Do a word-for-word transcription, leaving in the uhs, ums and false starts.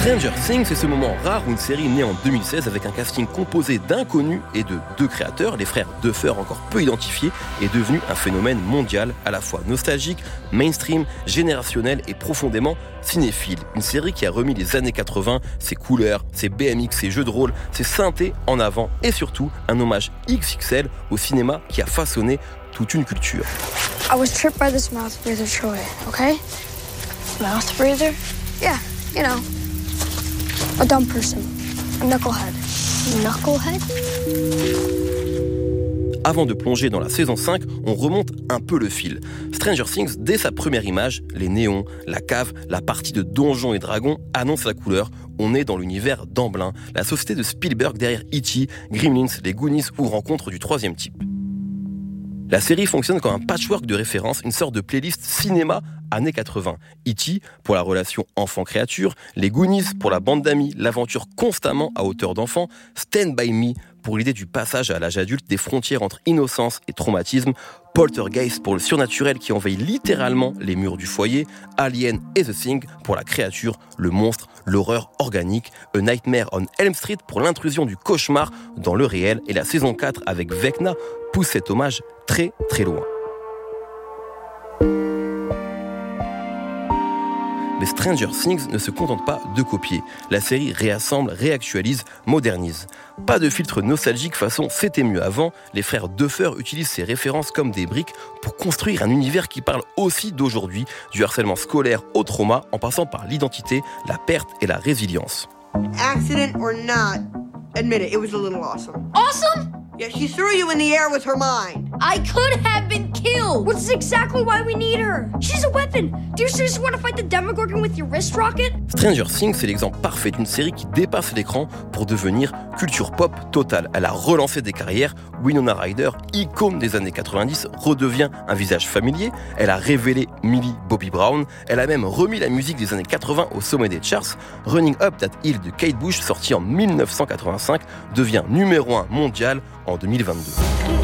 Stranger Things, c'est ce moment rare où une série née en deux mille seize avec un casting composé d'inconnus et de deux créateurs, les frères Duffer encore peu identifiés, est devenu un phénomène mondial, à la fois nostalgique, mainstream, générationnel et profondément cinéphile. Une série qui a remis les années quatre-vingts, ses couleurs, ses B M X, ses jeux de rôle, ses synthés en avant et surtout un hommage X X L au cinéma qui a façonné toute une culture. I was tripped by this mouth breather Troy, okay? Mouth breather? Yeah, you know. A dumb person. A knucklehead. Knucklehead? Avant de plonger dans la saison cinq, on remonte un peu le fil. Stranger Things, dès sa première image, les néons, la cave, la partie de Donjons et Dragons annoncent la couleur. On est dans l'univers d'Amblin, la société de Spielberg derrière E T, Gremlins, les Goonies ou Rencontre du troisième type. La série fonctionne comme un patchwork de références, une sorte de playlist cinéma années quatre-vingts. E T pour la relation enfant-créature, les Goonies pour la bande d'amis, l'aventure constamment à hauteur d'enfant, Stand By Me pour l'idée du passage à l'âge adulte, des frontières entre innocence et traumatisme, Poltergeist pour le surnaturel qui envahit littéralement les murs du foyer, Alien et The Thing pour la créature, le monstre, l'horreur organique, A Nightmare on Elm Street pour l'intrusion du cauchemar dans le réel, et la saison quatre avec Vecna pousse cet hommage très très loin. Mais Stranger Things ne se contente pas de copier. La série réassemble, réactualise, modernise. Pas de filtre nostalgique façon c'était mieux avant, les frères Duffer utilisent ces références comme des briques pour construire un univers qui parle aussi d'aujourd'hui, du harcèlement scolaire au trauma, en passant par l'identité, la perte et la résilience. Accident or not, admit it, it was a little awesome. Awesome? Yeah, she threw you in the air with her mind. I could have been killed. Which is exactly why we need her. She's a weapon. Do you seriously want to fight the Demogorgon with your wrist rocket? Stranger Things, c'est l'exemple parfait d'une série qui dépasse l'écran pour devenir culture pop totale. Elle a relancé des carrières. Winona Ryder, icône des années quatre-vingt-dix, redevient un visage familier. Elle a révélé Millie Bobby Brown. Elle a même remis la musique des années quatre-vingts au sommet des charts. Running Up That Hill de Kate Bush, sorti en dix-neuf cent quatre-vingt-cinq, devient numéro un mondial en deux mille vingt-deux.